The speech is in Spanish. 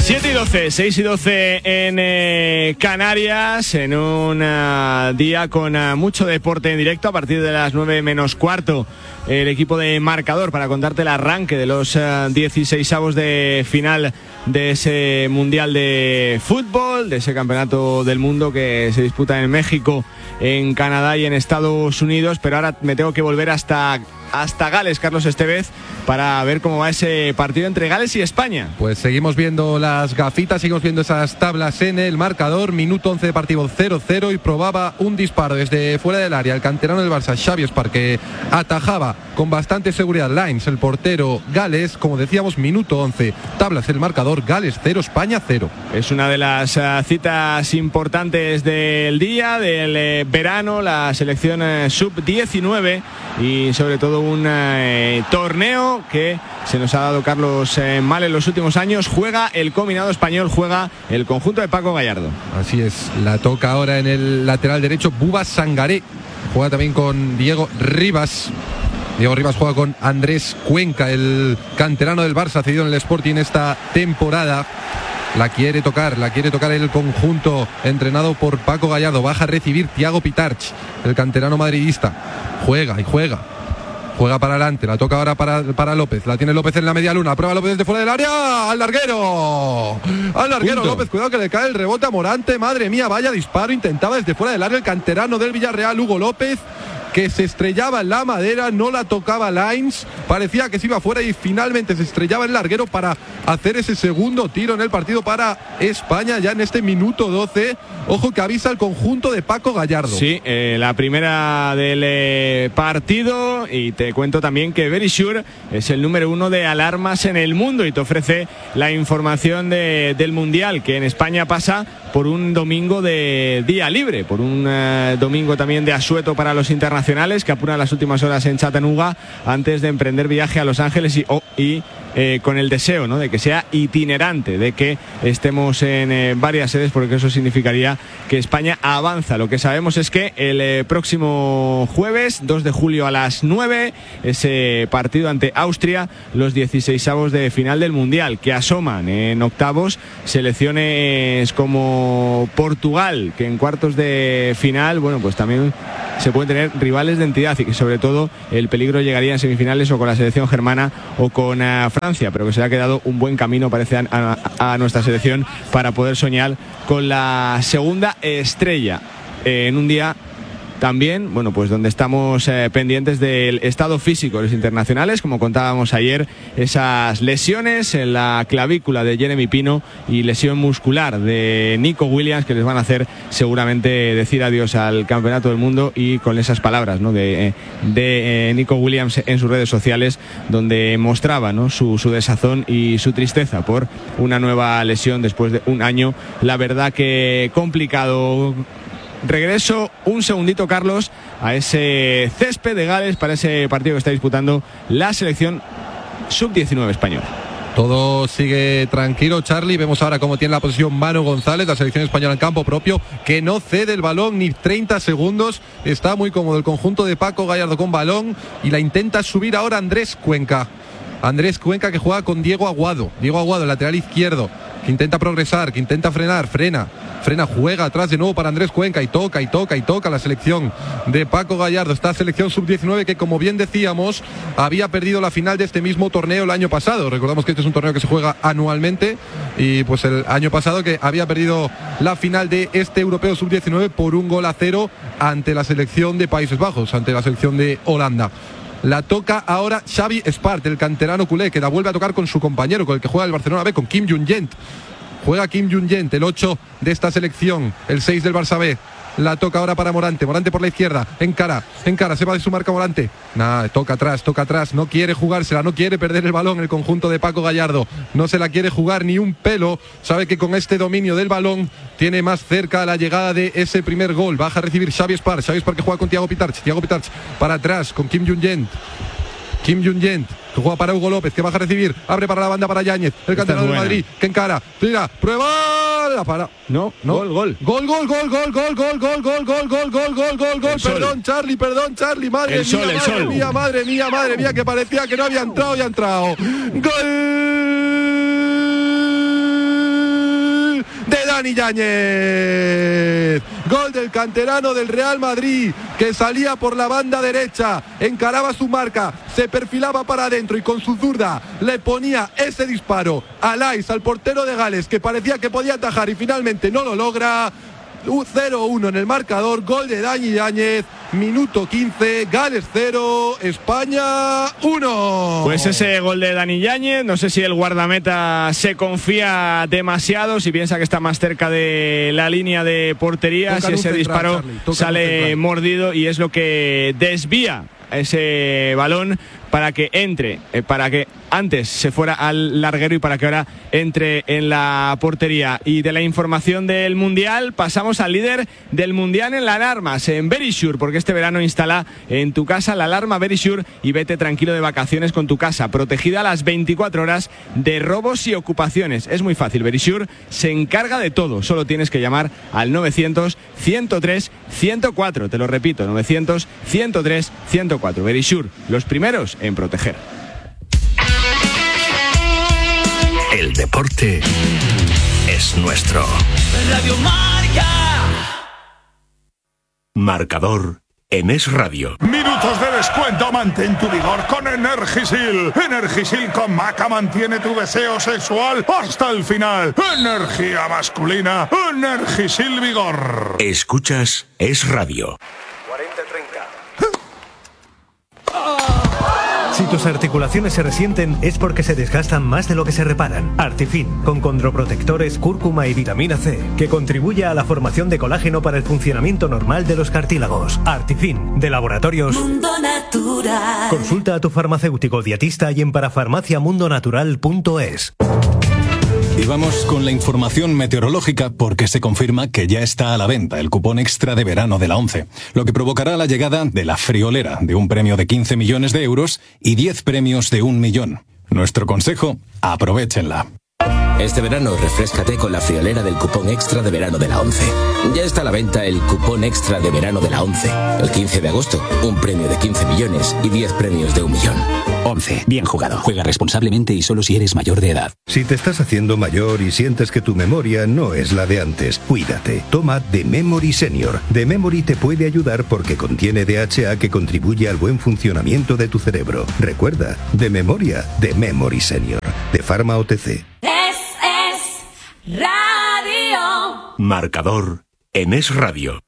7 y 12, 6 y 12 en Canarias, en un día con mucho deporte en directo. A partir de las 9 menos cuarto, el equipo de Marcador para contarte el arranque de los 16avos de final de ese Mundial de Fútbol, de ese Campeonato del Mundo que se disputa en México, en Canadá y en Estados Unidos. Pero ahora me tengo que volver hasta Gales, Carlos Estevez, para ver cómo va ese partido entre Gales y España. Pues seguimos viendo las gafitas, seguimos viendo esas tablas en el marcador. Minuto 11 de partido, 0-0, y probaba un disparo desde fuera del área el canterano del Barça, Xavi Espar, que atajaba con bastante seguridad Lines, el portero Gales. Como decíamos, minuto 11, tablas el marcador, Gales 0, España 0. Es una de las citas importantes del día, del verano, la selección sub-19, y sobre todo un torneo que se nos ha dado, Carlos, mal en los últimos años. Juega el combinado español, juega el conjunto de Paco Gallardo. Así es, la toca ahora en el lateral derecho Buba Sangaré. Juega también con Diego Rivas. Diego Rivas juega con Andrés Cuenca, el canterano del Barça, cedido en el Sporting esta temporada. La quiere tocar el conjunto entrenado por Paco Gallardo. Baja a recibir Thiago Pitarch, el canterano madridista. Juega para adelante, la toca ahora para López. La tiene López en la media luna. Prueba López desde fuera del área. Al larguero López, cuidado que le cae el rebote a Morante. Madre mía, vaya disparo. Intentaba desde fuera del área el canterano del Villarreal, Hugo López, que se estrellaba en la madera, no la tocaba Lines, parecía que se iba fuera y finalmente se estrellaba en el larguero para hacer ese segundo tiro en el partido para España, ya en este minuto 12. Ojo que avisa el conjunto de Paco Gallardo. Sí, la primera del partido, y te cuento también que Verisure es el número 1 de alarmas en el mundo y te ofrece la información del Mundial, que en España pasa por un domingo de día libre, por un domingo también de asueto para los internacionales, que apuran las últimas horas en Chattanooga antes de emprender viaje a Los Ángeles y con el deseo, ¿no?, de que sea itinerante, de que estemos en varias sedes, porque eso significaría que España avanza. Lo que sabemos es que el próximo jueves, 2 de julio a las 9, ese partido ante Austria, los 16avos de final del Mundial, que asoman en octavos selecciones como Portugal, que en cuartos de final, bueno, pues también se pueden tener rivales de entidad, y que sobre todo el peligro llegaría en semifinales o con la selección germana o con Francia, pero que se le ha quedado un buen camino, parece, a nuestra selección para poder soñar con la segunda estrella en un día también, bueno, pues donde estamos pendientes del estado físico de los internacionales, como contábamos ayer, esas lesiones en la clavícula de Jeremy Pino y lesión muscular de Nico Williams, que les van a hacer seguramente decir adiós al Campeonato del Mundo, y con esas palabras, ¿no?, de Nico Williams en sus redes sociales, donde mostraba, ¿no?, su desazón y su tristeza por una nueva lesión después de un año, la verdad que complicado. Regreso un segundito, Carlos, a ese césped de Gales para ese partido que está disputando la selección sub-19 española. Todo sigue tranquilo, Charlie. Vemos ahora cómo tiene la posición Manu González, la selección española en campo propio, que no cede el balón ni 30 segundos. Está muy cómodo el conjunto de Paco Gallardo con balón, y la intenta subir ahora Andrés Cuenca. Andrés Cuenca, que juega con Diego Aguado, el lateral izquierdo, que intenta progresar, que intenta frenar, frena, juega atrás de nuevo para Andrés Cuenca, y toca la selección de Paco Gallardo, esta selección sub-19 que, como bien decíamos, había perdido la final de este mismo torneo el año pasado. Recordamos que este es un torneo que se juega anualmente, y pues el año pasado que había perdido la final de este europeo sub-19 por 1-0 ante la selección de Países Bajos, ante la selección de Holanda. La toca ahora Xavi Espart, el canterano culé, que la vuelve a tocar con su compañero, con el que juega el Barcelona B, con Kim Jung-gent. Juega Kim Jung-gent, el 8 de esta selección, el 6 del Barça B. La toca ahora para Morante por la izquierda, encara, se va de su marca Morante. Toca atrás, no quiere jugársela, no quiere perder el balón el conjunto de Paco Gallardo, no se la quiere jugar ni un pelo, sabe que con este dominio del balón tiene más cerca la llegada de ese primer gol. Baja a recibir Xavi Espart que juega con Thiago Pitarch para atrás con Kim Jung-gent, que juega para Hugo López, que baja a recibir, abre para la banda para Yáñez, el canterano de Madrid, que encara, tira, prueba, la para. No, gol. Gol. Perdón, Charlie, madre mía, que parecía que no había entrado, y ha entrado. Gol Dani Yáñez. Gol del canterano del Real Madrid, que salía por la banda derecha, encaraba su marca, se perfilaba para adentro y con su zurda le ponía ese disparo a Lais, al portero de Gales, que parecía que podía atajar y finalmente no lo logra. 0-1 en el marcador, gol de Dani Yáñez, minuto 15, Gales 0, España 1. Pues ese gol de Dani Yáñez, no sé si el guardameta se confía demasiado, si piensa que está más cerca de la línea de portería, si ese disparo sale mordido y es lo que desvía ese balón para que entre, para que antes se fuera al larguero y para que ahora entre en la portería. Y de la información del Mundial pasamos al líder del Mundial en las alarmas, en Verisure, porque este verano instala en tu casa la alarma Verisure y vete tranquilo de vacaciones con tu casa, protegida a las 24 horas de robos y ocupaciones. Es muy fácil, Verisure se encarga de todo, solo tienes que llamar al 900-103-104, te lo repito, 900-103-104. Verisure, los primeros en proteger. El deporte es nuestro. Radio Marca. Marcador en Es Radio. Minutos de descuento, mantén tu vigor con Energisil. Energisil con Maca mantiene tu deseo sexual hasta el final. Energía masculina, Energisil Vigor. Escuchas Es Radio. 40-30. Si tus articulaciones se resienten es porque se desgastan más de lo que se reparan. Artifin, con condroprotectores, cúrcuma y vitamina C, que contribuye a la formación de colágeno para el funcionamiento normal de los cartílagos. Artifin, de Laboratorios Mundo Natural. Consulta a tu farmacéutico dietista y en parafarmaciamundonatural.es. Y vamos con la información meteorológica porque se confirma que ya está a la venta el cupón extra de verano de la ONCE, lo que provocará la llegada de la friolera de un premio de 15 millones de euros y 10 premios de 1 millón. Nuestro consejo, aprovéchenla. Este verano refréscate con la friolera del cupón extra de verano de la ONCE. Ya está a la venta el cupón extra de verano de la ONCE. El 15 de agosto, un premio de 15 millones y 10 premios de 1 millón. ONCE, bien jugado. Juega responsablemente y solo si eres mayor de edad. Si te estás haciendo mayor y sientes que tu memoria no es la de antes, cuídate. Toma The Memory Senior. The Memory te puede ayudar porque contiene DHA que contribuye al buen funcionamiento de tu cerebro. Recuerda, de memoria, The Memory Senior. De Pharma OTC. Es Radio. Marcador en Es Radio.